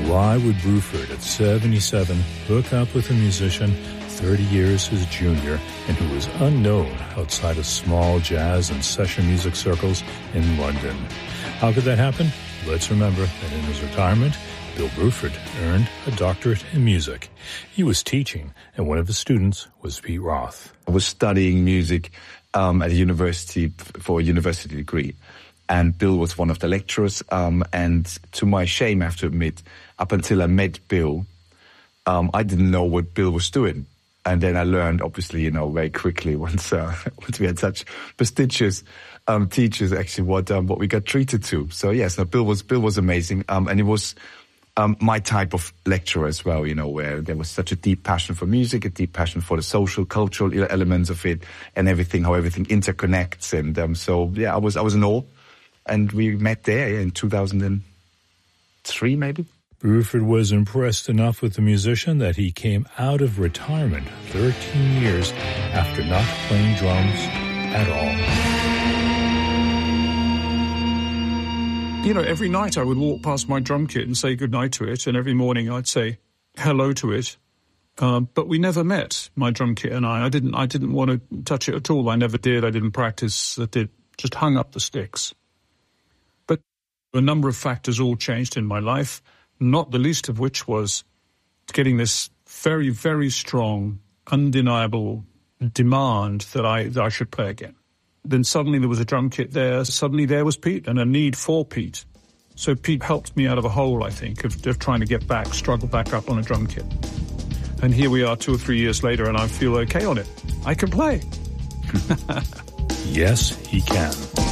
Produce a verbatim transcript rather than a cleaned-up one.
Why would Bruford at seventy-seven hook up with a musician thirty years his junior and who was unknown outside of small jazz and session music circles in London? How could that happen? Let's remember that in his retirement, Bill Bruford earned a doctorate in music. He was teaching, and one of his students was Pete Roth. I was studying music um, at a university for a university degree, and Bill was one of the lecturers. Um, and to my shame, I have to admit, up until I met Bill, um, I didn't know what Bill was doing. And then I learned, obviously, you know, very quickly once uh, once we had such prestigious um, teachers, actually, what um, what we got treated to. So yes, no, Bill was Bill was amazing, um, and it was um, my type of lecturer as well. You know, where there was such a deep passion for music, a deep passion for the social, cultural elements of it, and everything, how everything interconnects. And um, so yeah, I was I was in awe, and we met there in two thousand three, maybe. Bruford was impressed enough with the musician that he came out of retirement thirteen years after not playing drums at all. You know, every night I would walk past my drum kit and say goodnight to it, and every morning I'd say hello to it. Um, but we never met, my drum kit and I. I didn't I didn't want to touch it at all. I never did. I didn't practice. I did. Just hung up the sticks. But a number of factors all changed in my life, not the least of which was getting this very, very strong, undeniable demand that I that I should play again. Then suddenly there was a drum kit there. Suddenly there was Pete and a need for Pete. So Pete helped me out of a hole, I think, of, of trying to get back, struggle back up on a drum kit. And here we are two or three years later, and I feel okay on it. I can play. Yes, he can.